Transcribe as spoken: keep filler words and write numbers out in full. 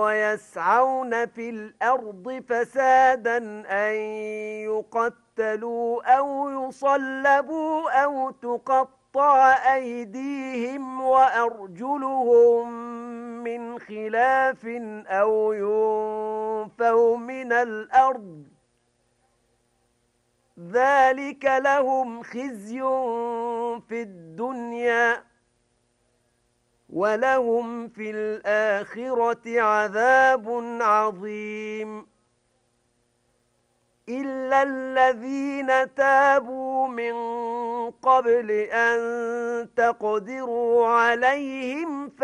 ويسعون في الأرض فسادا أن يقتلوا أو يصلبوا أو تقطع أيديهم وأرجلهم من خلاف أو ينفوا من الأرض ذلك لهم خزي في الدنيا ولهم في الآخرة عذاب عظيم إلا الذين تابوا من قبل أن تقدروا عليهم